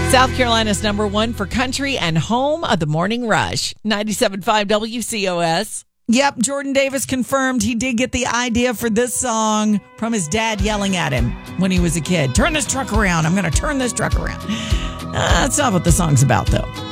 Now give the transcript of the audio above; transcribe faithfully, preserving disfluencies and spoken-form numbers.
South Carolina's number one for country and home of the Morning Rush. ninety-seven point five W C O S. Yep, Jordan Davis confirmed he did get the idea for this song from his dad yelling at him when he was a kid. Turn this truck around. I'm going to turn this truck around. Uh, that's not what the song's about, though.